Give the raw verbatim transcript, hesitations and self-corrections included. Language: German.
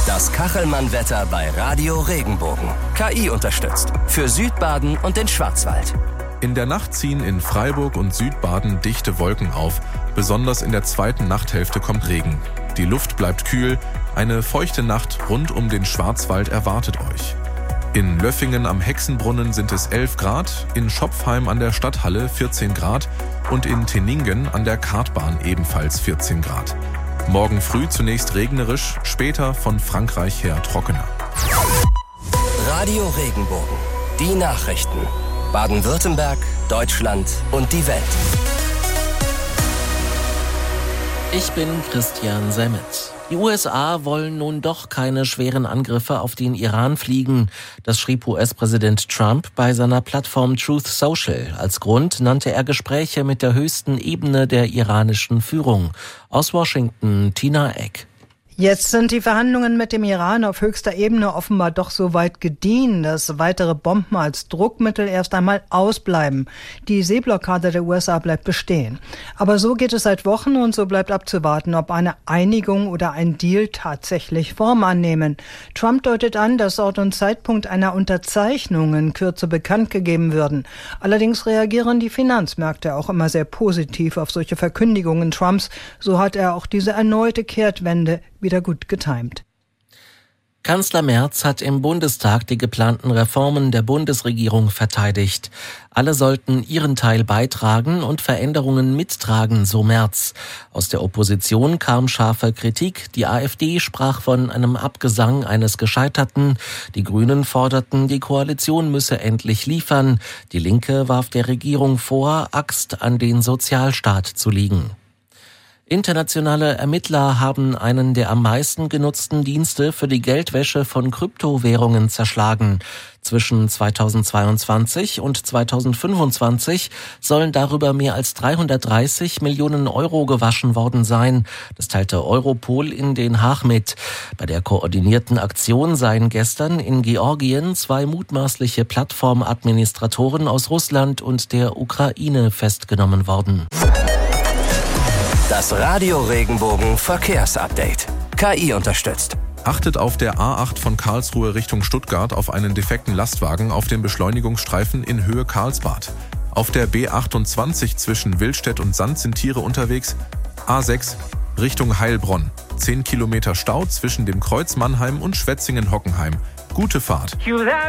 Das Kachelmann-Wetter bei Radio Regenbogen. K I unterstützt. Für Südbaden und den Schwarzwald. In der Nacht ziehen in Freiburg und Südbaden dichte Wolken auf. Besonders in der zweiten Nachthälfte kommt Regen. Die Luft bleibt kühl. Eine feuchte Nacht rund um den Schwarzwald erwartet euch. In Löffingen am Hexenbrunnen sind es elf Grad, in Schopfheim an der Stadthalle vierzehn Grad und in Teningen an der Kartbahn ebenfalls vierzehn Grad. Morgen früh zunächst regnerisch, später von Frankreich her trockener. Radio Regenbogen. Die Nachrichten. Baden-Württemberg, Deutschland und die Welt. Ich bin Christian Semmet. Die U S A wollen nun doch keine schweren Angriffe auf den Iran fliegen. Das schrieb U S-Präsident Trump bei seiner Plattform Truth Social. Als Grund nannte er Gespräche mit der höchsten Ebene der iranischen Führung. Aus Washington, Tina Eck. Jetzt sind die Verhandlungen mit dem Iran auf höchster Ebene offenbar doch so weit gediehen, dass weitere Bomben als Druckmittel erst einmal ausbleiben. Die Seeblockade der U S A bleibt bestehen. Aber so geht es seit Wochen und so bleibt abzuwarten, ob eine Einigung oder ein Deal tatsächlich Form annehmen. Trump deutet an, dass Ort und Zeitpunkt einer Unterzeichnung in Kürze bekannt gegeben würden. Allerdings reagieren die Finanzmärkte auch immer sehr positiv auf solche Verkündigungen Trumps. So hat er auch diese erneute Kehrtwende wieder gut getimt. Kanzler Merz hat im Bundestag die geplanten Reformen der Bundesregierung verteidigt. Alle sollten ihren Teil beitragen und Veränderungen mittragen, so Merz. Aus der Opposition kam scharfe Kritik. Die AfD sprach von einem Abgesang eines Gescheiterten. Die Grünen forderten, die Koalition müsse endlich liefern. Die Linke warf der Regierung vor, Axt an den Sozialstaat zu legen. Internationale Ermittler haben einen der am meisten genutzten Dienste für die Geldwäsche von Kryptowährungen zerschlagen. Zwischen zweitausendzweiundzwanzig und zweitausendfünfundzwanzig sollen darüber mehr als dreihundertdreißig Millionen Euro gewaschen worden sein. Das teilte Europol in Den Haag mit. Bei der koordinierten Aktion seien gestern in Georgien zwei mutmaßliche Plattformadministratoren aus Russland und der Ukraine festgenommen worden. Das Radio Regenbogen Verkehrsupdate. K I unterstützt. Achtet auf der A acht von Karlsruhe Richtung Stuttgart auf einen defekten Lastwagen auf dem Beschleunigungsstreifen in Höhe Karlsbad. Auf der B achtundzwanzig zwischen Willstedt und Sand sind Tiere unterwegs. A sechs Richtung Heilbronn. zehn Kilometer Stau zwischen dem Kreuz Mannheim und Schwetzingen-Hockenheim. Gute Fahrt.